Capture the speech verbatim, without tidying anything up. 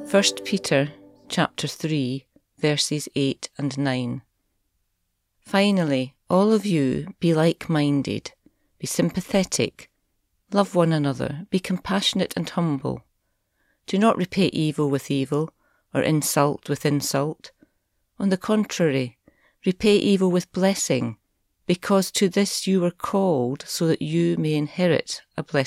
First Peter chapter three, verses eight and nine. Finally, all of you be like-minded, be sympathetic, love one another, be compassionate and humble. Do not repay evil with evil, or insult with insult. On the contrary, repay evil with blessing, because to this you were called, so that you may inherit a blessed